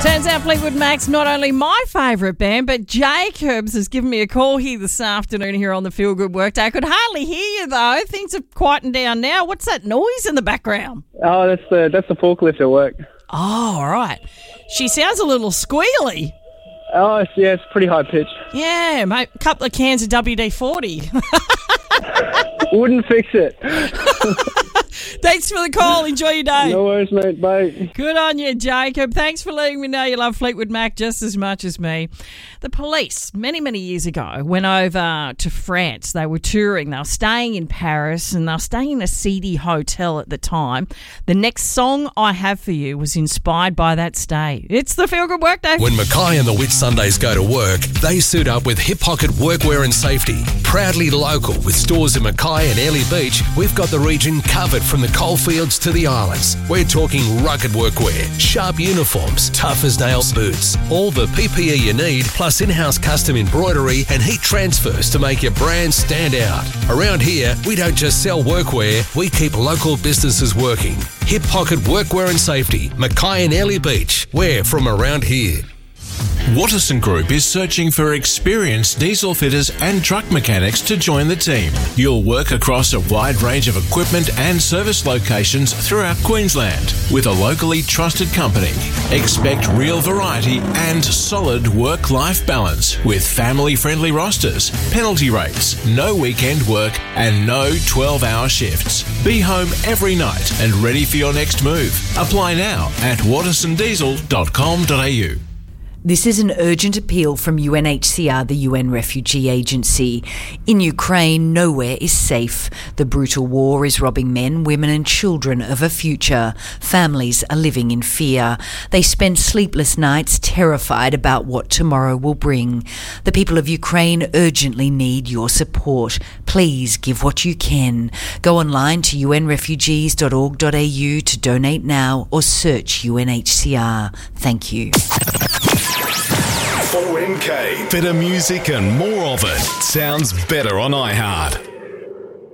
Turns out Fleetwood Mac's not only my favourite band, but Jacobs has given me a call here this afternoon here on the Feel Good Workday. I could hardly hear you though. Things have quietened down now. What's that noise in the background? Oh, that's the forklift at work. Oh, all right. She sounds a little squealy. Oh, yeah, it's pretty high pitched. Yeah, mate. A couple of cans of WD-40. Wouldn't fix it. Thanks for the call. Enjoy your day. No worries, mate. Bye. Good on you, Jacob. Thanks for letting me know you love Fleetwood Mac just as much as me. The police, many, many years ago, went over to France. They were touring. They were staying in Paris and they were staying in a seedy hotel at the time. The next song I have for you was inspired by that stay. It's the Feel Good Workday. When Mackay and the Whitsundays go to work, they suit up with Hip Pocket Workwear and Safety. Proudly local with stores in Mackay and Airlie Beach, we've got the region covered from the coalfields to the islands. We're talking rugged workwear, sharp uniforms, tough as nails boots, all the PPE you need, plus in-house custom embroidery and heat transfers to make your brand stand out. Around here, we don't just sell workwear, we keep local businesses working. Hip Pocket Workwear and Safety, Mackay and Airlie Beach. We're from around here. Watterson Group is searching for experienced diesel fitters and truck mechanics to join the team. You'll work across a wide range of equipment and service locations throughout Queensland with a locally trusted company. Expect real variety and solid work-life balance with family-friendly rosters, penalty rates, no weekend work and no 12-hour shifts. Be home every night and ready for your next move. Apply now at wattersondiesel.com.au. This is an urgent appeal from UNHCR, the UN Refugee Agency. In Ukraine, nowhere is safe. The brutal war is robbing men, women and children of a future. Families are living in fear. They spend sleepless nights terrified about what tomorrow will bring. The people of Ukraine urgently need your support. Please give what you can. Go online to unrefugees.org.au to donate now or search UNHCR. Thank you. 4MK. Better music and more of it. Sounds better on iHeart.